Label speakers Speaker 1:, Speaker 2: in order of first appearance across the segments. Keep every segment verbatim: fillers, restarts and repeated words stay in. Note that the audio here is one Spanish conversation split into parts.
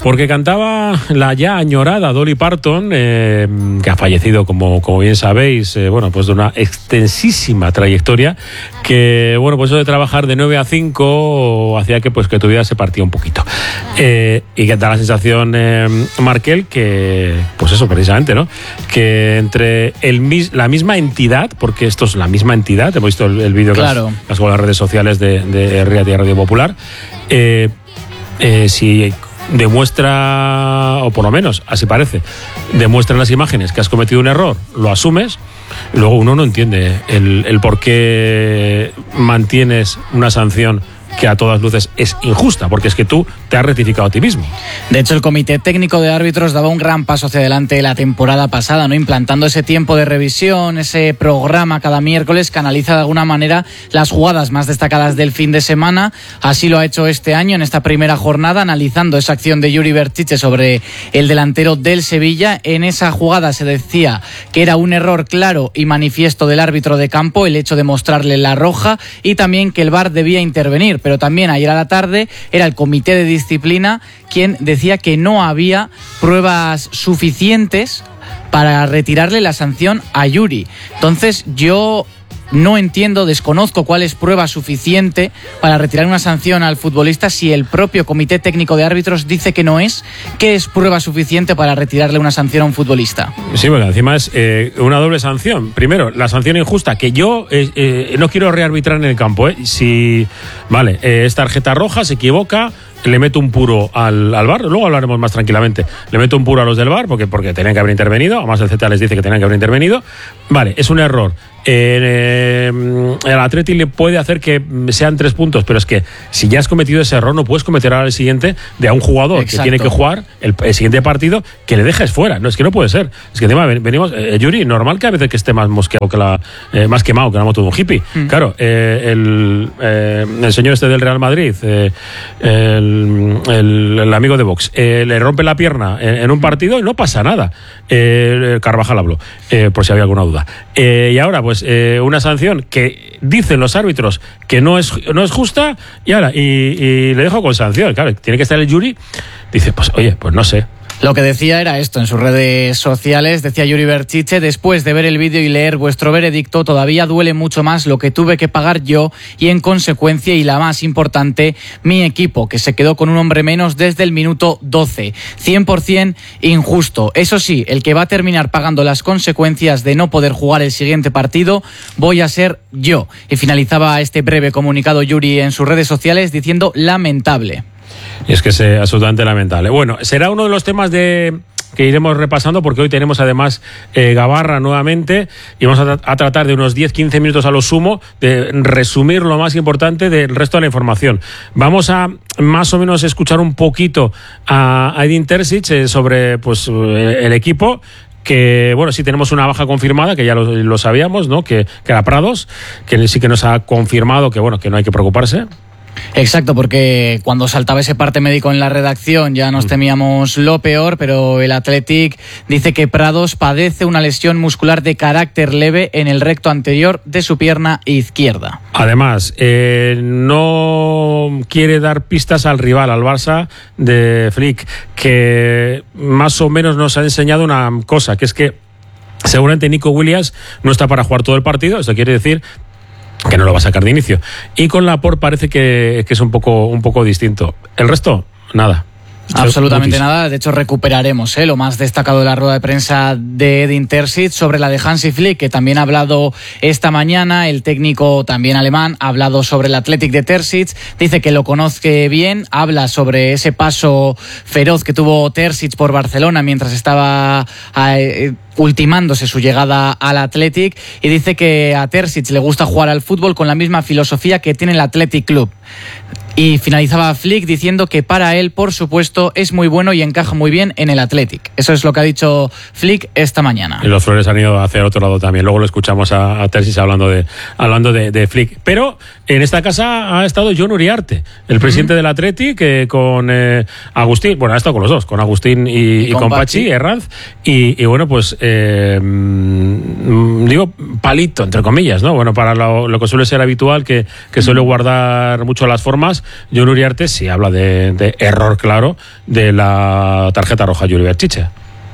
Speaker 1: porque cantaba la ya añorada Dolly Parton, eh, que ha fallecido, como, como bien sabéis, eh, bueno, pues de una extensísima trayectoria, que, bueno, pues eso de trabajar de nueve a cinco hacía que, pues, que tu vida se partía un poquito. Eh, y que da la sensación, eh, Markel, que, pues eso, precisamente, ¿no? Que entre el, la misma entidad, porque esto es la misma entidad, hemos visto el, el vídeo
Speaker 2: claro.
Speaker 1: que las, las redes sociales de, de Riad y Radio Popular, eh, eh, si demuestra, o por lo menos así parece, demuestra en las imágenes que has cometido un error, lo asumes, y luego uno no entiende el, el por qué mantienes una sanción que a todas luces es injusta, porque es que tú te has rectificado a ti mismo.
Speaker 2: De hecho, el Comité Técnico de Árbitros daba un gran paso hacia adelante la temporada pasada, ¿no? Implantando ese tiempo de revisión, ese programa cada miércoles que analiza de alguna manera las jugadas más destacadas del fin de semana. Así lo ha hecho este año en esta primera jornada, analizando esa acción de Yuri Berchiche sobre el delantero del Sevilla. En esa jugada se decía que era un error claro y manifiesto del árbitro de campo el hecho de mostrarle la roja, y también que el V A R debía intervenir. Pero también ayer a la tarde era el Comité de Disciplina quien decía que no había pruebas suficientes para retirarle la sanción a Yuri. Entonces yo no entiendo, desconozco cuál es prueba suficiente para retirar una sanción al futbolista si el propio Comité Técnico de Árbitros dice que no es. ¿Qué es prueba suficiente para retirarle una sanción a un futbolista?
Speaker 1: Sí, porque encima es eh, una doble sanción. Primero, la sanción injusta, que yo eh, eh, no quiero rearbitrar en el campo. ¿eh? Si, vale, eh, es tarjeta roja, se equivoca, le meto un puro al, al V A R, luego hablaremos más tranquilamente, le meto un puro a los del V A R porque, porque tenían que haber intervenido, además el Z les dice que tenían que haber intervenido, vale, es un error. Eh, eh, el Atleti le puede hacer que sean tres puntos, pero es que si ya has cometido ese error no puedes cometer ahora el siguiente de a un jugador Exacto. que tiene que jugar el, el siguiente partido, que le dejes fuera. No, es que no puede ser. Es que encima venimos, eh, Yuri, normal que a veces que esté más mosqueado que la, eh, más quemado que la moto de un hippie. Mm. Claro, eh, el, eh, el señor este del Real Madrid, eh, el, el, el amigo de Vox, eh, le rompe la pierna en, en un partido y no pasa nada. Eh, Carvajal habló, eh, por si había alguna duda. Eh, y ahora, pues, eh, una sanción que dicen los árbitros que no es, no es justa, y ahora, y, y le dejo con sanción. Claro, tiene que estar el Yuri. Dice, pues, oye, pues no sé.
Speaker 2: Lo que decía era esto en sus redes sociales, decía Yuri Berchiche: después de ver el vídeo y leer vuestro veredicto, todavía duele mucho más lo que tuve que pagar yo y, en consecuencia, y la más importante, mi equipo, que se quedó con un hombre menos desde el minuto doce. cien por ciento injusto. Eso sí, el que va a terminar pagando las consecuencias de no poder jugar el siguiente partido voy a ser yo. Y finalizaba este breve comunicado Yuri en sus redes sociales diciendo lamentable.
Speaker 1: Y es que es absolutamente lamentable. Bueno, será uno de los temas de que iremos repasando, porque hoy tenemos además eh, Gabarra nuevamente, y vamos a, a tratar de unos diez a quince minutos a lo sumo de resumir lo más importante del resto de la información. Vamos a más o menos escuchar un poquito a, a Edin Terzic eh, sobre, pues, el equipo, que, bueno, sí tenemos una baja confirmada, que ya lo, lo sabíamos, ¿no? Que, que era Prados, que sí que nos ha confirmado que, bueno, que no hay que preocuparse.
Speaker 2: Exacto, porque cuando saltaba ese parte médico en la redacción ya nos temíamos lo peor, pero el Athletic dice que Prados padece una lesión muscular de carácter leve en el recto anterior de su pierna izquierda. Además,
Speaker 1: eh, no quiere dar pistas al rival, al Barça de Flick, que más o menos nos ha enseñado una cosa, que es que seguramente Nico Williams no está para jugar todo el partido. Esto quiere decir que no lo va a sacar de inicio. Y con Laporte parece que, que es un poco, un poco distinto. El resto, nada.
Speaker 2: Absolutamente nada. De hecho, recuperaremos ¿eh? lo más destacado de la rueda de prensa de Edin Terzic sobre la de Hansi Flick, que también ha hablado esta mañana. El técnico, también alemán, ha hablado sobre el Athletic de Terzic. Dice que lo conoce bien. Habla sobre ese paso feroz que tuvo Terzic por Barcelona mientras estaba eh, ultimándose su llegada al Athletic, y dice que a Terzic le gusta jugar al fútbol con la misma filosofía que tiene el Athletic Club. Y finalizaba Flick diciendo que para él, por supuesto, es muy bueno y encaja muy bien en el Athletic. Eso es lo que ha dicho Flick esta mañana.
Speaker 1: Y los Flores han ido hacia otro lado también. Luego lo escuchamos a, a Terzic hablando de hablando de, de Flick. Pero en esta casa ha estado Jon Uriarte, el presidente uh-huh. del Athletic, que con eh, Agustín, bueno, ha estado con los dos, con Agustín y, y, y con, con Pachi Herranz. Y, y bueno, pues eh, digo, palito, entre comillas, ¿no? Bueno, para lo, lo que suele ser habitual, que, que suele guardar mucho las formas, Jon Uriarte sí habla de, de error claro de la tarjeta roja Juli Berchiche.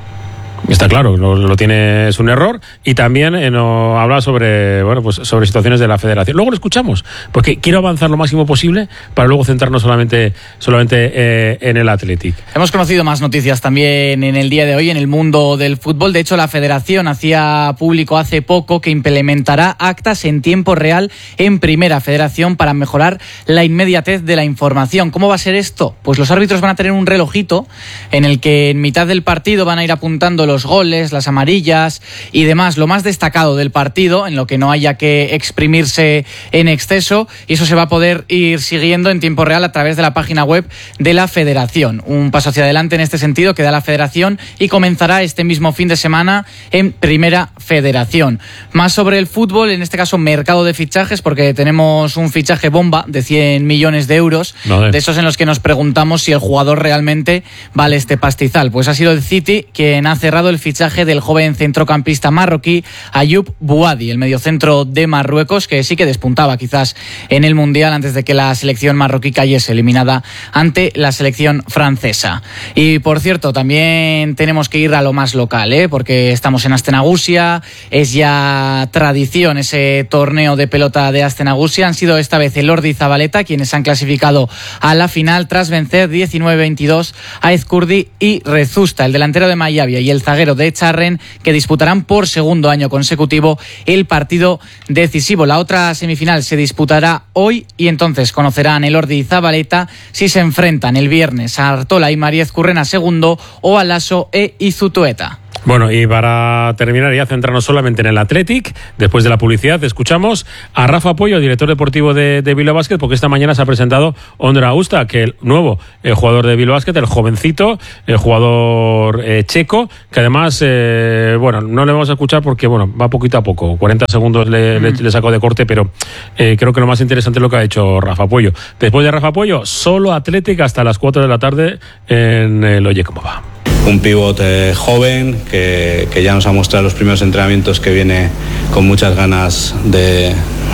Speaker 1: Está claro, lo, lo tiene, es un error. Y también eh, no, habla sobre, bueno, pues sobre situaciones de la federación. Luego lo escuchamos, porque quiero avanzar lo máximo posible para luego centrarnos solamente, solamente eh, en el Athletic.
Speaker 2: Hemos conocido más noticias también en el día de hoy en el mundo del fútbol. De hecho, la federación hacía público hace poco que implementará actas en tiempo real en Primera Federación para mejorar la inmediatez de la información. ¿Cómo va a ser esto? Pues los árbitros van a tener un relojito en el que en mitad del partido van a ir apuntando los goles, las amarillas y demás, lo más destacado del partido, en lo que no haya que exprimirse en exceso, y eso se va a poder ir siguiendo en tiempo real a través de la página web de la Federación. Un paso hacia adelante en este sentido que da la Federación y comenzará este mismo fin de semana en Primera Federación. Más sobre el fútbol, en este caso mercado de fichajes, porque tenemos un fichaje bomba de cien millones de euros, vale, de esos en los que nos preguntamos si el jugador realmente vale este pastizal. Pues ha sido el City quien ha cerrado el fichaje del joven centrocampista marroquí Ayoub Bouadi, el mediocentro de Marruecos, que sí que despuntaba quizás en el Mundial antes de que la selección marroquí cayese eliminada ante la selección francesa. Y por cierto, también tenemos que ir a lo más local, ¿eh? Porque estamos en Aste Nagusia, es ya tradición ese torneo de pelota de Aste Nagusia. Han sido esta vez el Ordi y Zabaleta quienes han clasificado a la final tras vencer diecinueve veintidós a Ezcurdi y Rezusta, el delantero de Mayavia y el zaguero de Echarren, que disputarán por segundo año consecutivo el partido decisivo. La otra semifinal se disputará hoy y entonces conocerán el Ordi y Zabaleta si se enfrentan el viernes a Artola y María Ezcurrena segundo o a Lasso e Izutueta.
Speaker 1: Bueno, y para terminar ya centrarnos solamente en el Athletic, después de la publicidad escuchamos a Rafa Puello, director deportivo de, de Bilbao Basket, porque esta mañana se ha presentado Ondra Austa, que el nuevo el jugador de Bilbao Basket, el jovencito, el jugador eh, checo, que además, eh, bueno, no le vamos a escuchar porque, bueno, va poquito a poco, cuarenta segundos le, mm. le, le saco de corte, pero eh, creo que lo más interesante es lo que ha hecho Rafa Puello. Después de Rafa Puello, solo Athletic hasta las cuatro de la tarde en el Oye Cómo Va.
Speaker 3: Un pivote joven que, que ya nos ha mostrado los primeros entrenamientos que viene con muchas ganas de,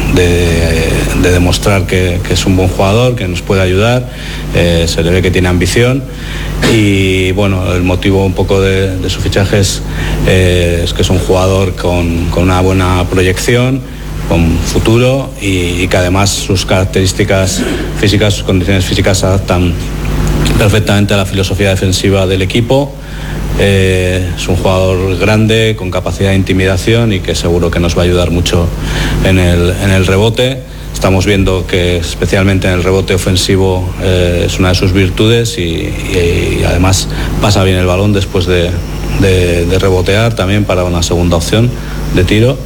Speaker 3: de, de demostrar que, que es un buen jugador, que nos puede ayudar, eh, se le ve que tiene ambición y bueno, el motivo un poco de, de su fichaje es, eh, es que es un jugador con, con una buena proyección, con futuro y, y que además sus características físicas, sus condiciones físicas se adaptan perfectamente a la filosofía defensiva del equipo. Eh, es un jugador grande, con capacidad de intimidación y que seguro que nos va a ayudar mucho en el, en el rebote. Estamos viendo que especialmente en el rebote ofensivo eh, es una de sus virtudes y, y, y además pasa bien el balón después de, de, de rebotear también para una segunda opción de tiro.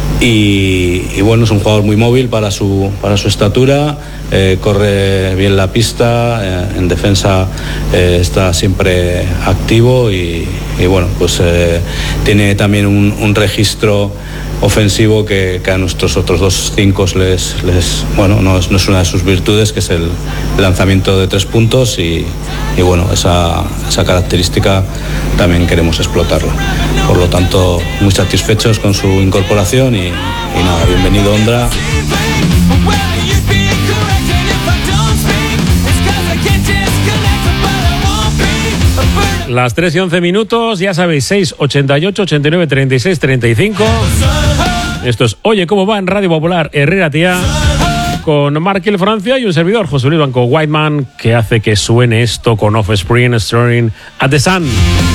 Speaker 3: Y, y bueno, es un jugador muy móvil para su, para su estatura, eh, corre bien la pista, eh, en defensa eh, está siempre activo y, y bueno, pues eh, tiene también un, un registro ofensivo que, que a nuestros otros dos cinco les, les bueno, no es, no es una de sus virtudes, que es el lanzamiento de tres puntos y, y bueno, esa, esa característica también queremos explotarla. Por lo tanto, muy satisfechos con su incorporación y, y nada, bienvenido Ondra.
Speaker 1: Las tres y once minutos, ya sabéis, seis, ochenta y ocho, ochenta y nueve, treinta y seis, treinta y cinco. Esto es Oye Cómo Va en Radio Popular Herrera Tía, con Markel Francia y un servidor, José Luis Blanco Whiteman, que hace que suene esto con Offspring, Staring at the Sun.